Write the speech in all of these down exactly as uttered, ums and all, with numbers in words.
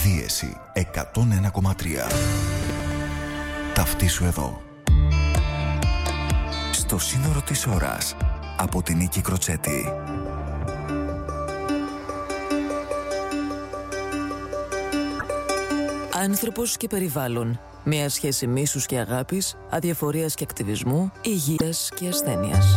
Δίεση εκατόν ένα κόμμα τρία. Ταυτίσου εδώ. Στο σύνορο της ώρας, από την Νίκη Κροτσέτη. Άνθρωπος και περιβάλλον. Μια σχέση μίσους και αγάπης, αδιαφορίας και ακτιβισμού, υγείας και ασθένειας.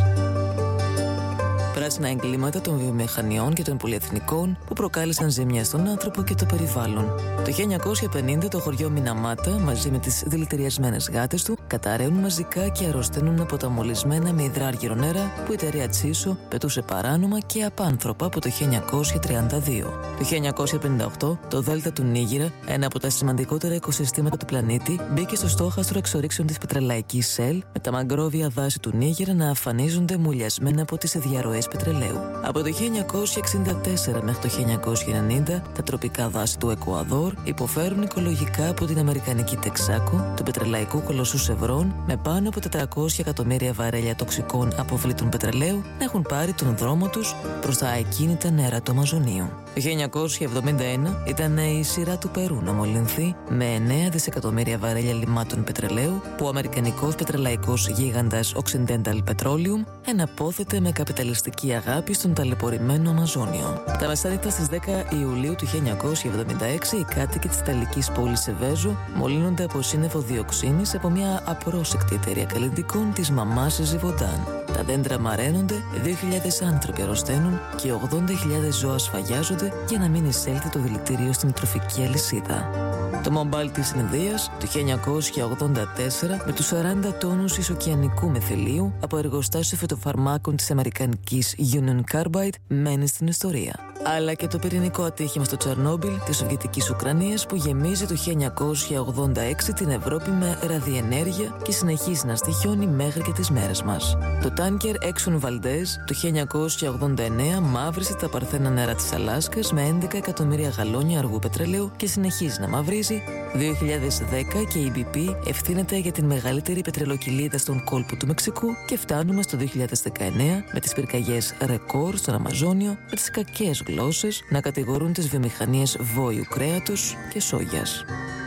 Πράσινα εγκλήματα των βιομηχανιών και των πολυεθνικών που προκάλεσαν ζημιά στον άνθρωπο και το περιβάλλον. Το χίλια εννιακόσια πενήντα το χωριό Μιναμάτα, μαζί με τις δηλητηριασμένες γάτες του, καταραίουν μαζικά και αρρωσταίνουν από τα μολυσμένα με υδράργυρο νερά που η εταιρεία Τσίσο πετούσε παράνομα και απάνθρωπα από το χίλια εννιακόσια τριάντα δύο. Το χίλια εννιακόσια πενήντα οκτώ το δέλτα του Νίγηρα, ένα από τα σημαντικότερα οικοσυστήματα του πλανήτη, μπήκε στο στόχαστρο εξορίξεων της πετρελαϊκής Shell, με τα μαγκρόβια δάση του Νίγηρα να αφανίζονται μουλιασμένα από τις διαρροές πετρελαίου. Από το χίλια εννιακόσια εξήντα τέσσερα μέχρι το χίλια εννιακόσια ενενήντα, τα τροπικά δάση του Εκουαδόρ υποφέρουν οικολογικά από την αμερικανική Τεξάκο, του πετρελαϊκού κολοσσού Σεβρών, με πάνω από τετρακόσια εκατομμύρια βαρέλια τοξικών αποβλήτων πετρελαίου να έχουν πάρει τον δρόμο τους προς τα ακίνητα νερά του Αμαζονίου. Το χίλια εννιακόσια εβδομήντα ένα ήταν η σειρά του Περού να μολυνθεί με εννέα δισεκατομμύρια βαρέλια λιμάτων πετρελαίου που ο αμερικανικός πετρελαϊκός γίγαντας Occidental Petroleum εναπόθεται με καπιταλιστική αγάπη στον ταλαιπωρημένο Αμαζόνιο. Τα μεσάνυχτα στις δέκα Ιουλίου του χίλια εννιακόσια εβδομήντα έξι, οι κάτοικοι της ιταλικής πόλης Σεβέζο μολύνονται από σύννεφο διοξίνης από μια απρόσεκτη εταιρεία καλλιτικών της μαμάς Ζιβοντάν. Τα δέντρα μαραίνονται, δύο χιλιάδες άνθρωποι αρρωσταίνουν και ογδόντα χιλιάδες ζώα σφαγιάζονται για να μην εισέλθει το δηλητήριο στην τροφική αλυσίδα. Το Μομπάλ της Ινδίας το χίλια εννιακόσια ογδόντα τέσσερα με τους σαράντα τόνους ισοκιανικού μεθυλίου από εργοστάσιο φυτοφαρμάκων της αμερικανικής Union Carbide μένει στην ιστορία. Αλλά και το πυρηνικό ατύχημα στο Τσερνόμπιλ της Σοβιετικής Ουκρανίας που γεμίζει το χίλια εννιακόσια ογδόντα έξι την Ευρώπη με ραδιενέργεια και συνεχίζει να στοιχιώνει μέχρι και τις μέρες μας. Το τάνκερ Exxon Valdez το χίλια εννιακόσια ογδόντα εννέα μαύρισε τα παρθένα νερά της Αλάσκας με έντεκα εκατομμύρια γαλόνια αργού πετρελαίου και συνεχίζει να μαυρίζει. δύο χιλιάδες δέκα και η μπι πι ευθύνεται για την μεγαλύτερη πετρελοκυλίδα στον κόλπο του Μεξικού και φτάνουμε στο δύο χιλιάδες δεκαεννέα με τις πυρκαγιές ρεκόρ στον Αμαζόνιο, με τις κακές γλώσσες να κατηγορούν τις βιομηχανίες βόηου κρέατος και σόγιας.